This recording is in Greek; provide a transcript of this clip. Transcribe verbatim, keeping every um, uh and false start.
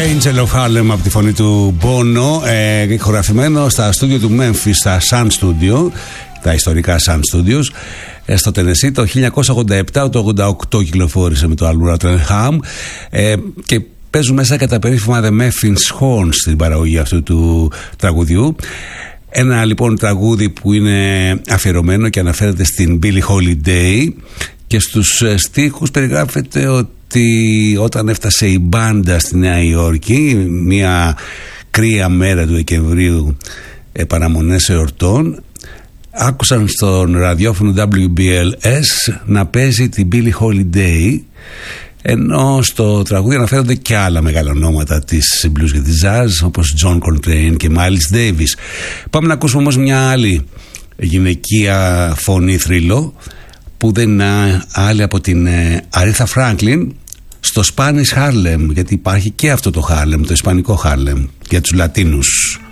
Angel of Harlem από τη φωνή του Bono, ε, ηχογραφημένο στα στούντιο του Memphis, στα Sun Studio, τα ιστορικά Sun Studios, ε, στο Tennessee. Το χίλια εννιακόσια ογδόντα επτά, το ογδόντα οκτώ κυκλοφόρησε με το άλμπουμ Rottenham, ε, και παίζουν μέσα και τα περίφημα The Mephine's Horns στην παραγωγή αυτού του τραγουδιού. Ένα λοιπόν τραγούδι που είναι αφιερωμένο και αναφέρεται στην Billie Holiday, και στους στίχους περιγράφεται ότι όταν έφτασε η μπάντα στη Νέα Υόρκη μια κρύα μέρα του Δεκεμβρίου, παραμονές εορτών, άκουσαν στον ραδιόφωνο ντάμπλιου μπι ελ ες να παίζει την Billie Holiday, ενώ στο τραγούδι αναφέρονται και άλλα μεγάλα ονόματα της blues και της jazz, όπως John Coltrane και Miles Davis. Πάμε να ακούσουμε όμως μια άλλη γυναικεία φωνή θρύλο, που δεν είναι άλλη από την Aretha Franklin, στο Spanish Harlem, γιατί υπάρχει και αυτό το Harlem, το ισπανικό Harlem για τους Λατίνους.